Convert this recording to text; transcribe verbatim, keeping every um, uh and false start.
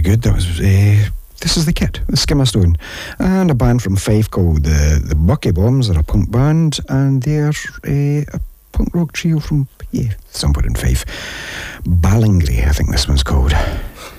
good. That was uh, This is the Kit, the Skimmer Stone, and a band from Fife called the the Bucky Bombs. They're a punk band, and they're uh, a punk rock trio from yeah somewhere in Fife. Ballingry, I think this one's called.